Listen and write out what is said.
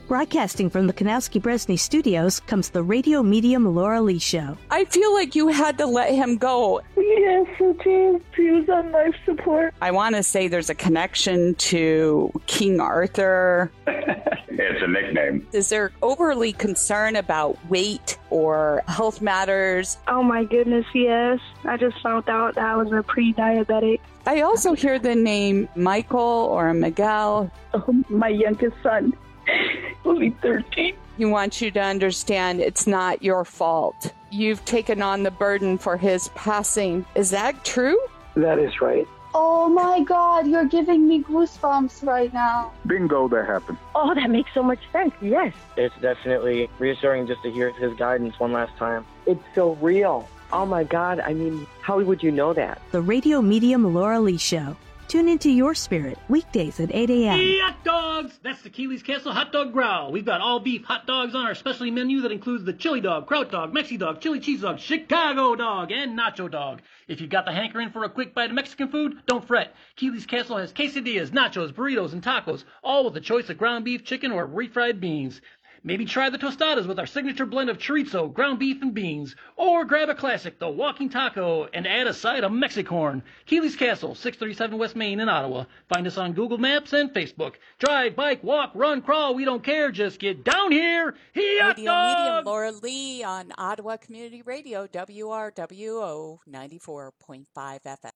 Broadcasting from the Kanowski-Bresny Studios comes the radio medium Laura Lee Show. I feel like you had to let him go. Yes, it is. He was on life support. I want to say there's a connection to King Arthur. It's a nickname. Is there overly concern about weight or health matters? Oh my goodness, yes. I just found out that I was a pre-diabetic. I also hear the name Michael or Miguel. Oh, my youngest son. Only 13. He wants you to understand it's not your fault. You've taken on the burden for his passing. Is that true? That is right. Oh my God, you're giving me goosebumps right now. Bingo, that happened. Oh, that makes so much sense, yes. It's definitely reassuring just to hear his guidance one last time. It's so real. Oh my God, I mean, how would you know that? The radio medium Laura Lee Show. Tune into your spirit weekdays at 8 a.m. Hey, hot dogs! That's the Keeley's Castle Hot Dog Growl. We've got all beef hot dogs on our specialty menu that includes the chili dog, kraut dog, Mexi dog, chili cheese dog, Chicago dog, and nacho dog. If you've got the hankering for a quick bite of Mexican food, don't fret. Keeley's Castle has quesadillas, nachos, burritos, and tacos, all with a choice of ground beef, chicken, or refried beans. Maybe try the tostadas with our signature blend of chorizo, ground beef, and beans. Or grab a classic, the walking taco, and add a side of Mexicorn. Keeley's Castle, 637 West Main in Ottawa. Find us on Google Maps and Facebook. Drive, bike, walk, run, crawl, we don't care. Just get down here. Hot Radio dog! medium Laura Lee on Ottawa Community Radio, WRWO 94.5 FM.